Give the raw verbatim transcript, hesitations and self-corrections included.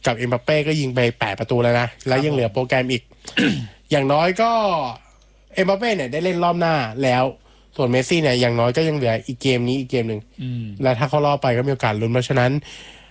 กับเอ็มบัปเป้ก็ยิงไปแปดประตูแล้วนะแล้วยังเหลือโปรแกรมอีก อย่างน้อยก็เอ็มบัปเป้เนี่ยได้เล่นรอบหน้าแล้วส่วนเมสซี่เนี่ยอย่างน้อยก็ยังเหลืออีกเกมนี้อีกเกมหนึ่งแล้วถ้าเขารอบไปก็มีโอกาสลุ้นเพราะฉะนั้น